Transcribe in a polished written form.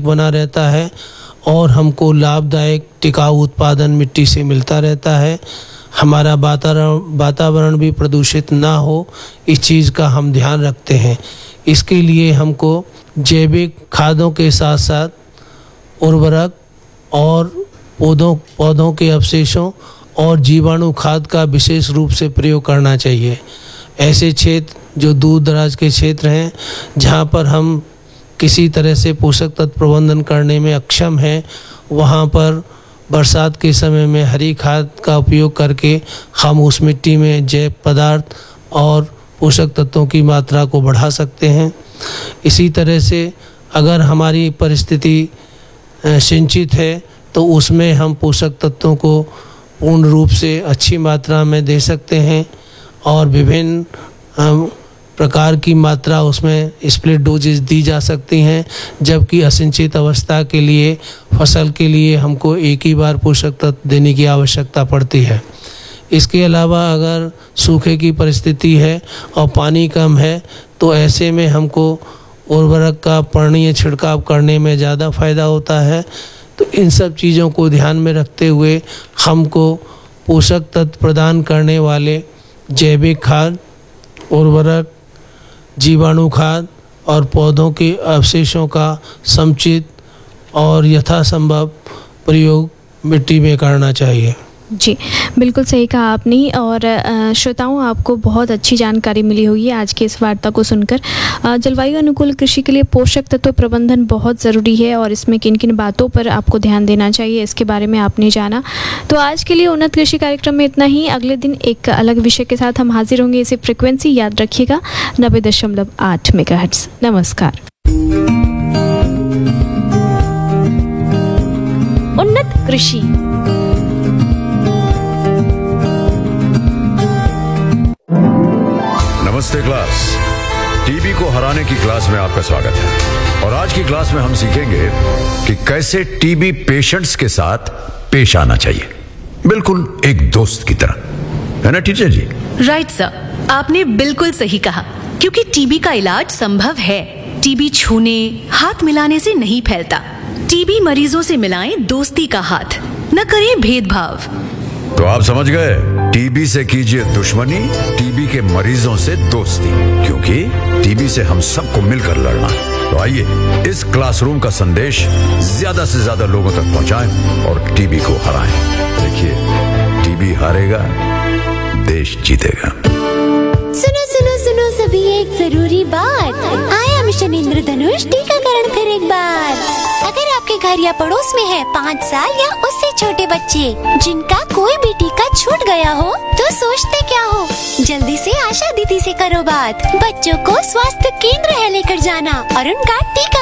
ठीक बना रहता है और हमको लाभदायक टिकाऊ उत्पादन मिट्टी से मिलता रहता है। हमारा वातावरण भी प्रदूषित ना हो, इस चीज़ का हम ध्यान रखते हैं। इसके लिए हमको जैविक खादों के साथ साथ उर्वरक और पौधों के अवशेषों और जीवाणु खाद का विशेष रूप से प्रयोग करना चाहिए। ऐसे क्षेत्र जो दूर दराज के क्षेत्र हैं, जहाँ पर हम किसी तरह से पोषक तत्व प्रबंधन करने में अक्षम हैं, वहाँ पर बरसात के समय में हरी खाद का उपयोग करके हम उस मिट्टी में जैव पदार्थ और पोषक तत्वों की मात्रा को बढ़ा सकते हैं। इसी तरह से अगर हमारी परिस्थिति सिंचित है तो उसमें हम पोषक तत्वों को पूर्ण रूप से अच्छी मात्रा में दे सकते हैं और विभिन्न प्रकार की मात्रा उसमें स्प्लिट डोजेज दी जा सकती हैं। जबकि असिंचित अवस्था के लिए फसल के लिए हमको एक ही बार पोषक तत्व देने की आवश्यकता पड़ती है। इसके अलावा अगर सूखे की परिस्थिति है और पानी कम है तो ऐसे में हमको उर्वरक का पर्णीय छिड़काव करने में ज़्यादा फायदा होता है। तो इन सब चीज़ों को ध्यान में रखते हुए हमको पोषक तत्व प्रदान करने वाले जैविक खाद, उर्वरक, जीवाणु खाद और पौधों के अवशेषों का समुचित और यथासंभव प्रयोग मिट्टी में करना चाहिए। जी, बिल्कुल सही कहा आपने। और श्रोताओं, आपको बहुत अच्छी जानकारी मिली होगी आज की इस वार्ता को सुनकर। जलवायु अनुकूल कृषि के लिए पोषक तत्व प्रबंधन बहुत ज़रूरी है और इसमें किन किन बातों पर आपको ध्यान देना चाहिए, इसके बारे में आपने जाना। तो आज के लिए उन्नत कृषि कार्यक्रम में इतना ही। अगले दिन एक अलग विषय के साथ हम हाजिर होंगे। इसे फ्रिक्वेंसी याद रखिएगा, 90.8 मेगाहर्ट्ज़। नमस्कार। उन्नत कृषि। नमस्ते क्लास। टीबी को हराने की क्लास में आपका स्वागत है। और आज की क्लास में हम सीखेंगे कि कैसे टीबी पेशेंट्स के साथ पेश आना चाहिए, बिल्कुल एक दोस्त की तरह, है ना टीचर जी? राइट सर, आपने बिल्कुल सही कहा। क्योंकि टीबी का इलाज संभव है। टीबी छूने, हाथ मिलाने से नहीं फैलता। टीबी मरीजों से मिलाएं दोस्ती का हाथ, न करें भेदभाव। तो आप समझ गए, टीबी से कीजिए दुश्मनी, टीबी के मरीजों से दोस्ती, क्योंकि टीबी से हम सबको मिलकर लड़ना है। तो आइए इस क्लासरूम का संदेश ज्यादा से ज्यादा लोगों तक पहुंचाएं और टीबी को हराएं। देखिए, टीबी हारेगा, देश जीतेगा। सुनो सुनो सुनो सभी, एक जरूरी बात। आया मिशन इंद्रधनुष टीकाकरण फिर एक बार। अगर आपके घर या पड़ोस में है 5 साल या उससे छोटे बच्चे जिनका कोई भी टीका छूट गया हो, तो सोचते क्या हो? जल्दी से आशा दीदी से करो बात। बच्चों को स्वास्थ्य केंद्र है लेकर जाना और उनका टीका